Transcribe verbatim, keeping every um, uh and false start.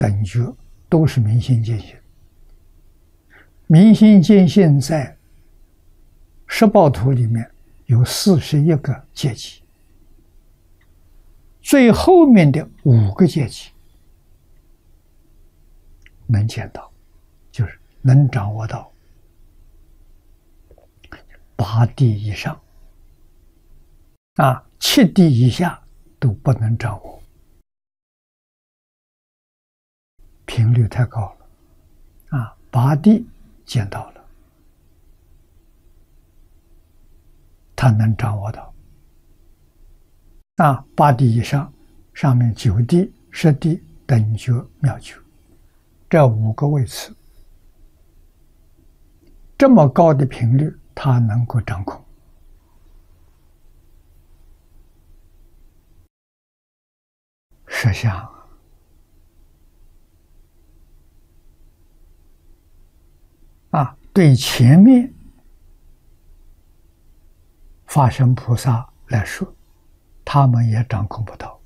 等觉都是明心见性。明心见性在十报图里面有四十一个阶级，最后面的五个阶级能见到，就是能掌握到八地以上，啊，七地以下都不能掌握，频率太高了，啊，八地见到了，他能掌握到，啊，八地以上，上面九地、十地、等觉、妙觉，这五个位次，这么高的频率，他能够掌控。实相啊，对前面法身菩萨来说，他们也掌控不到。